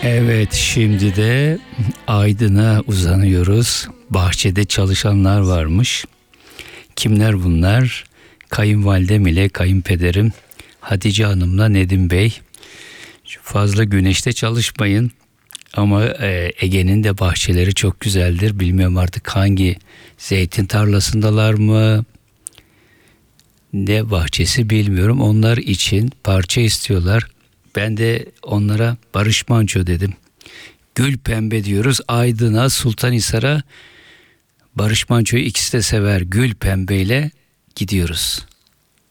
Evet, şimdi de Aydın'a uzanıyoruz. Bahçede çalışanlar varmış. Kimler bunlar? Kayınvalidem ile kayınpederim Hatice Hanım'la Nedim Bey. Fazla güneşte çalışmayın. Ama Ege'nin de bahçeleri çok güzeldir. Bilmiyorum artık hangi zeytin tarlasındalar mı? Ne bahçesi bilmiyorum. Onlar için parça istiyorlar. Ben de onlara Barış Manço dedim. Gül Pembe diyoruz. Aydın'a, Sultanhisar'a Barış Manço'yu ikisi de sever. Gül Pembe ile gidiyoruz.